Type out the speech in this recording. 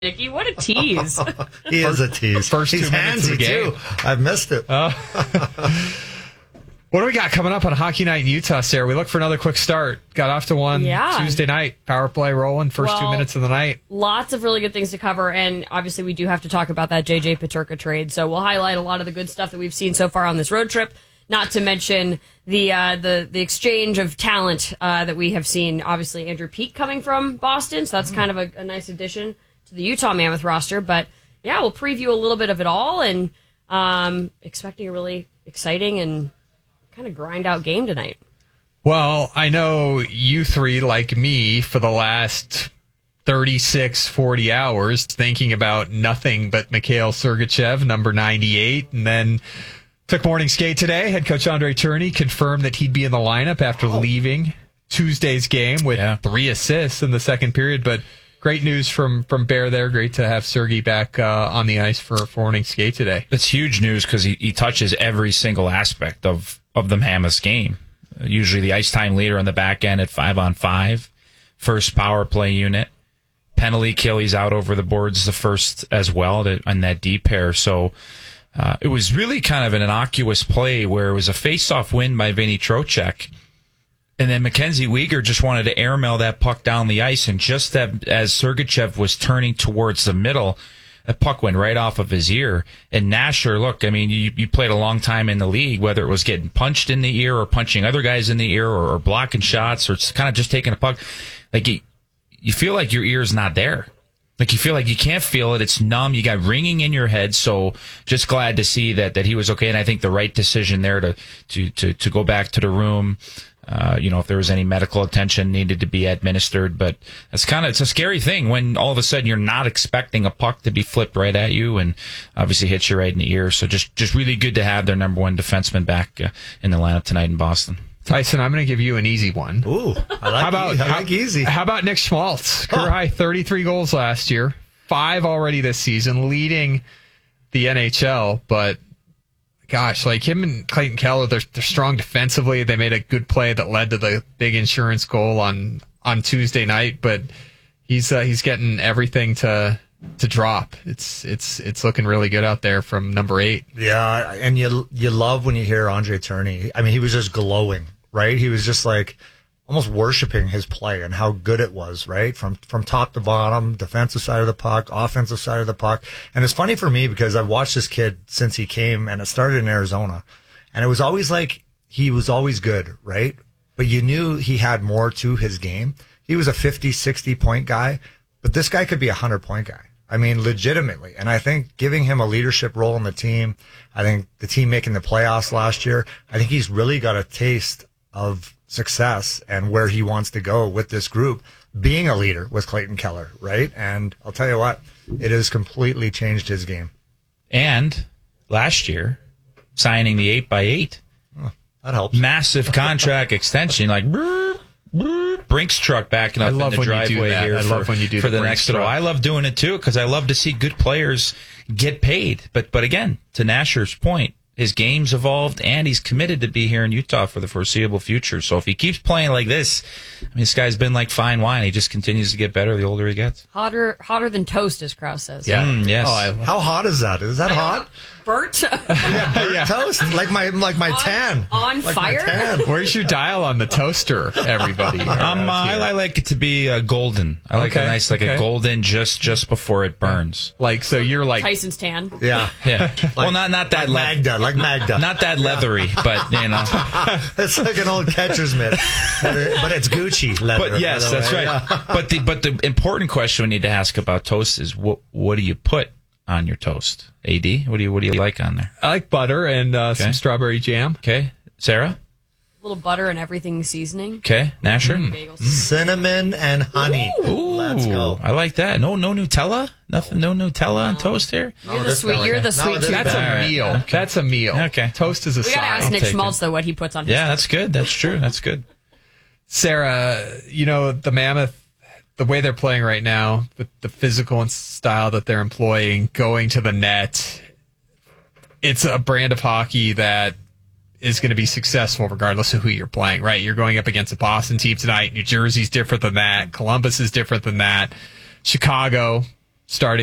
Nicky, what a tease. He is a tease. First He's 2 minutes of handsy, the game. too. I've missed it. What do we got coming up on Hockey Night in Utah, Sarah? We look for another quick start. Got off to one Tuesday night. Power play rolling, first 2 minutes of the night. Lots of really good things to cover, and obviously we do have to talk about that J.J. Peterka trade. So we'll highlight a lot of the good stuff that we've seen so far on this road trip, not to mention the exchange of talent that we have seen. Obviously, Andrew Peeke coming from Boston, so that's kind of a nice addition to the Utah Mammoth roster. But, yeah, we'll preview a little bit of it all, and expecting a really exciting and kind of grind out game tonight. Well, I know you three, like me, for the last 36, 40 hours, thinking about nothing but Mikhail Sergachev, number 98, and then took morning skate today. Head coach Andre Tourigny confirmed that he'd be in the lineup after leaving Tuesday's game with 3 assists in the second period. But great news from Bear there. Great to have Sergey back on the ice for morning skate today. It's huge news because he touches every single aspect of the Mammoths game. Usually the ice time leader on the back end at 5-on-5, first power play unit, penalty kill. He's out over the boards the first as well on that deep pair. So it was really kind of an innocuous play where it was a face-off win by Vinny Trocheck. And then Mackenzie Weegar just wanted to airmail that puck down the ice. And just as Sergachev was turning towards the middle, the puck went right off of his ear. And Nasher, look, I mean, you played a long time in the league, whether it was getting punched in the ear or punching other guys in the ear or blocking shots or it's kind of just taking a puck. Like, you feel like your ear's not there. Like, you feel like you can't feel it. It's numb. You got ringing in your head. So just glad to see that he was okay. And I think the right decision there to go back to the room. If there was any medical attention needed to be administered, but it's a scary thing when all of a sudden you're not expecting a puck to be flipped right at you and obviously hits you right in the ear. So just really good to have their number one defenseman back in the lineup tonight in Boston. Tyson, I'm going to give you an easy one. Ooh, I like easy. How about Nick Schmaltz? Career high 33 goals last year, 5 already this season, leading the NHL, but gosh, like him and Clayton Keller, they're strong defensively. They made a good play that led to the big insurance goal on Tuesday night, but he's getting everything to drop. It's looking really good out there from number 8. Yeah, and you love when you hear Andre Tourigny. I mean, he was just glowing, right? He was just like almost worshiping his play and how good it was, right? From top to bottom, defensive side of the puck, offensive side of the puck. And it's funny for me because I've watched this kid since he came, and it started in Arizona. And it was always like he was always good, right? But you knew he had more to his game. He was a 50, 60-point guy, but this guy could be a 100-point guy. I mean, legitimately. And I think giving him a leadership role in the team, I think the team making the playoffs last year, I think he's really got a taste of success and where he wants to go with this group, being a leader with Clayton Keller, right? And I'll tell you what, it has completely changed his game. And last year, signing the 8x8. Oh, that helps. Massive contract extension, like Brinks truck backing up in the driveway here. I love when you do for the the Brinks next truck. I love doing it too because I love to see good players get paid. But again, to Nasher's point, his game's evolved, and he's committed to be here in Utah for the foreseeable future. So if he keeps playing like this, I mean, this guy's been like fine wine. He just continues to get better the older he gets. Hotter than toast, as Krause says. Yeah. Yes. How hot is that? Is that hot? Burnt? Yeah, toast, like my tan. On like fire? My tan. Where's your dial on the toaster, everybody? I like it to be golden. I like a nice, a golden just before it burns. Like, so you're like Tyson's tan. Yeah. Well, not that like Magda. not that leathery, but It's like an old catcher's mitt, but it's Gucci leather. But yes, that's right. Yeah. But the important question we need to ask about toast is what do you put on your toast? AD, what do you like on there? I like butter and some strawberry jam. Okay, Sarah. A little butter and everything seasoning. Okay, Nasher. Bagels. Cinnamon and honey. Ooh, let's go. I like that. No Nutella. Nothing. No Nutella on toast here. You're the sweet tooth. That's a guy. meal. Okay. That's a meal. Okay. Toast is a We side. gotta ask Nick take Schmaltz though what he puts on his Yeah, toast. that's good. That's true. That's good. Sarah, the Mammoth, the way they're playing right now, the physical and style that they're employing, going to the net, it's a brand of hockey that is going to be successful regardless of who you're playing, right? You're going up against a Boston team tonight. New Jersey's different than that. Columbus is different than that. Chicago, starting